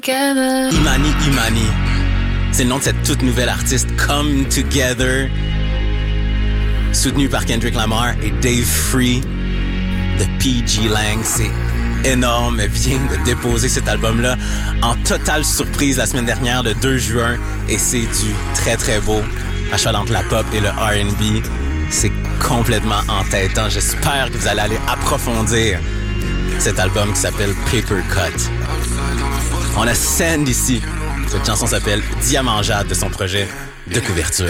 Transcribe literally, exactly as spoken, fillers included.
Imani Imani, c'est le nom de cette toute nouvelle artiste, Come Together, soutenue par Kendrick Lamar et Dave Free de P G Lang. C'est énorme. Elle vient de déposer cet album-là en totale surprise la semaine dernière, le deux juin, et c'est du très très beau, à cheval entre la pop et le R and B. C'est complètement entêtant. J'espère que vous allez aller approfondir cet album qui s'appelle Paper Cut. On a Sand ici. Cette chanson s'appelle Diamant Jade de son projet de couverture.